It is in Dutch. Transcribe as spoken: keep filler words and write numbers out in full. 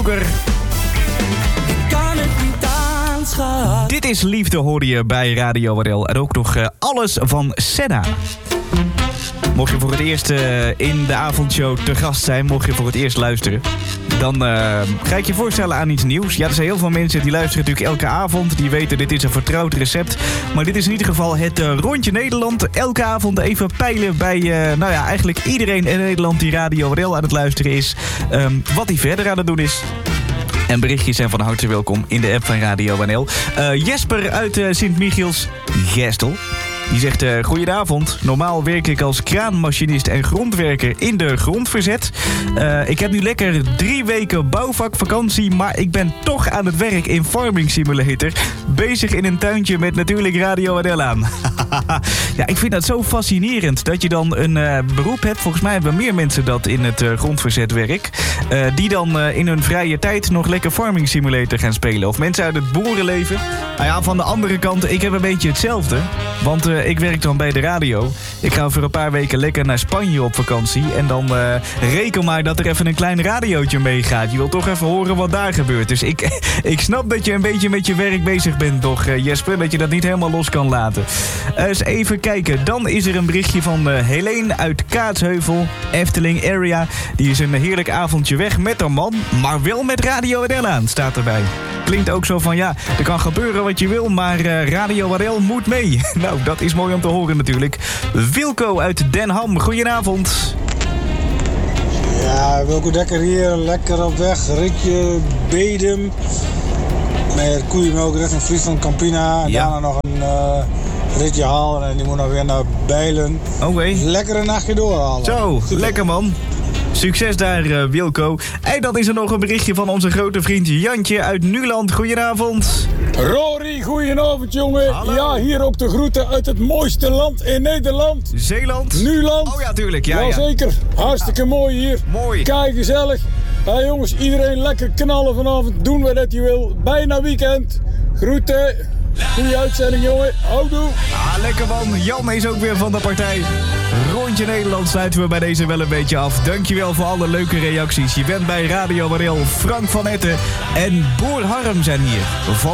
Dit is Liefde, hoorde je bij Radio W R L. En ook nog uh, alles van Senna. Mocht je voor het eerst uh, in de avondshow te gast zijn, mocht je voor het eerst luisteren, dan uh, ga ik je voorstellen aan iets nieuws. Ja, er zijn heel veel mensen die luisteren natuurlijk elke avond. Die weten, dit is een vertrouwd recept. Maar dit is in ieder geval het uh, rondje Nederland. Elke avond even peilen bij, uh, nou ja, eigenlijk iedereen in Nederland die Radio W R L aan het luisteren is. Um, wat hij verder aan het doen is. En berichtjes zijn van harte welkom in de app van Radio W R L. Uh, Jesper uit uh, Sint-Michiels-Gestel. Die zegt, uh, goedenavond. Normaal werk ik als kraanmachinist en grondwerker in de grondverzet. Uh, ik heb nu lekker drie weken bouwvakvakantie, maar ik ben toch aan het werk in Farming Simulator. Bezig in een tuintje met natuurlijk Radio W R L aan. Ja, ik vind dat zo fascinerend dat je dan een uh, beroep hebt. Volgens mij hebben meer mensen dat in het uh, grondverzetwerk. Uh, die dan uh, in hun vrije tijd nog lekker Farming Simulator gaan spelen. Of mensen uit het boerenleven. Nou ja, van de andere kant, ik heb een beetje hetzelfde. Want uh, ik werk dan bij de radio. Ik ga voor een paar weken lekker naar Spanje op vakantie. En dan uh, reken maar dat er even een klein radiootje meegaat. Je wilt toch even horen wat daar gebeurt. Dus ik, ik snap dat je een beetje met je werk bezig bent, toch uh, Jesper? Dat je dat niet helemaal los kan laten. Uh, eens even kijken. Dan is er een berichtje van uh, Helene uit Kaatsheuvel, Efteling area. Die is een heerlijk avondje weg met haar man. Maar wel met Radio W R L aan, staat erbij. Klinkt ook zo van, ja, er kan gebeuren wat je wil, maar uh, Radio W R L moet mee. Nou, dat is mooi om te horen natuurlijk. Wilco uit Den Ham, goedenavond. Ja, Wilco Dekker hier, lekker op weg. Ritje Bedum. Met koeienmelk richting Friesland Campina. En ja. Daarna nog een uh, ritje halen en die moet nog weer naar Bijlen. Oké. Okay. Lekker een nachtje doorhalen. Zo, super. Lekker man. Succes daar, uh, Wilco. En dan is er nog een berichtje van onze grote vriend Jantje uit Nuland. Goedenavond. Rory, goedenavond jongen. Hallo. Ja, hier ook de groeten uit het mooiste land in Nederland. Zeeland? Nuland. Oh ja, tuurlijk. Ja, Jazeker. Ja. Hartstikke mooi hier. Mooi. Kijk, gezellig. Ja, jongens, iedereen lekker knallen vanavond. Doen we dat je wil. Bijna weekend. Groeten. Goeie uitzending, jongen. Houdoe. Ah, lekker man. Jan is ook weer van de partij. Rondje Nederland sluiten we bij deze wel een beetje af. Dankjewel voor alle leuke reacties. Je bent bij Radio W R L. Frank van Etten en Boer Harm zijn hier. Van